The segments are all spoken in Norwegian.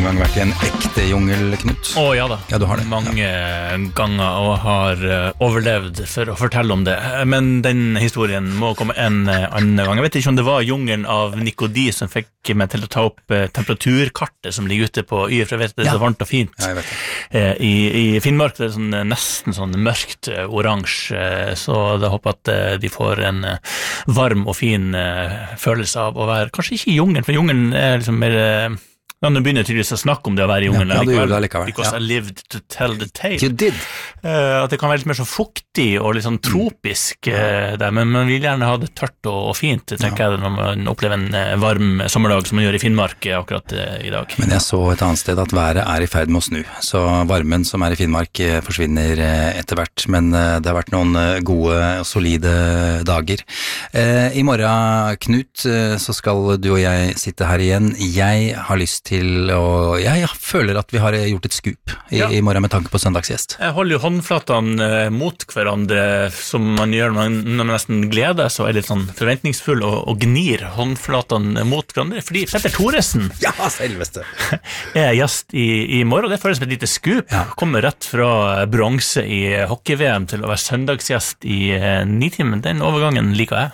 gang vært I en ekte jungel, Knut? Ja da, ja, du har det. Mange ganger og har overlevd for å fortelle om det. Men den historien må komme en annen gang. Jeg vet ikke om det var jungelen av Nikodie som fikk meg til å ta opp temperaturkartet som ligger ute på Yr, for jeg vet det er så varmt og fint. Ja, jeg vet det. I Finnmark det er sånn, nesten sånn mørkt oransje, så jeg håper at de får en varm og fin følelse av å være, kanskje ikke I jungelen, for jungelen er liksom mer Ja, nå begynner tydeligvis å snakke om det å være I jungelen ja, du gjorde det likevel. Because I lived to tell the tale. You did. At det kan være litt mer så fuktig og litt sånn tropisk der, men man vil gjerne ha det tørt og fint, tenker jeg, når man opplever en varm sommerdag som man gjør I Finnmark akkurat I dag. Men jeg så et annet sted at været I ferd med å snu, så varmen som I Finnmark forsvinner etter hvert, men det har vært noen gode og solide dager. I morgen, Knut, så skal du og jeg sitte her igjen. Jeg har lyst til og jeg føler at vi har gjort et skup I morgen med tanke på søndagsgjest. Jeg holder jo håndflatene mot hverandre som man gjør når man nesten gleder seg og litt sånn forventningsfull og gnir håndflatene mot hverandre, fordi Petter Thoresen selveste gjest I morgen, og det føles som et lite skup. Kommer rett fra bronse I hockey-VM til å være søndagsgjest I Nitimen. Den overgangen liker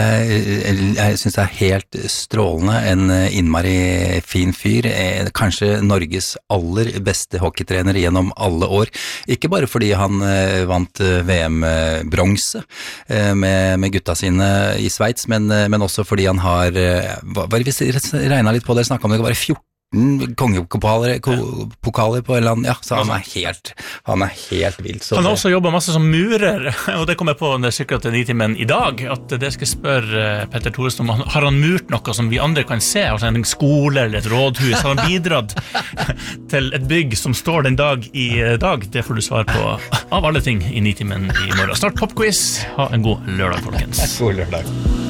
jeg. Jeg synes det helt strålende, en innmari fin fyr, kanskje Norges aller beste hockeytrener gjennom alle år. Ikke bare fordi han vant VM-bronse med gutta sine I Sveits, men også fordi han har, hvis jeg regnet litt på det, snakket om det, bare 14 kongepokaler på en eller annen, så han helt vild. Han har også jobbet masse som murer, og det kom jeg på når jeg syklet til Nitimen I dag, at det skal spørre Petter Thoresen om, har han murt noe som vi andre kan se, altså en skole eller et rådhus, har han bidratt til et bygg som står den dag I dag? Det får du svar på av alle ting I Nitimen I morgen. Start popquiz, ha en god lørdag, folkens. God lørdag.